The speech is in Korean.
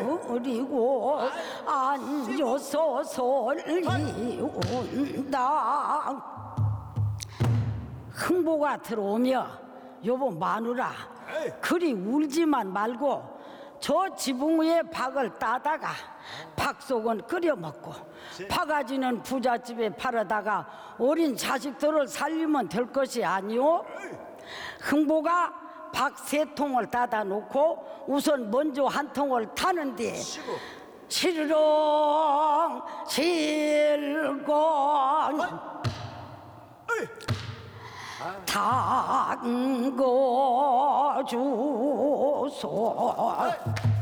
그리고 앉아서 설리운다. 흥보가 들어오며 여보 마누라 그리 울지만 말고 저 지붕 위에 박을 따다가 박속은 끓여 먹고 바가지는 부잣집에 팔아다가 어린 자식들을 살리면 될 것이 아니오. 흥보가 박 3통을 따다 놓고 우선 먼저 한 통을 타는데 시르렁 실건 담궈 주소.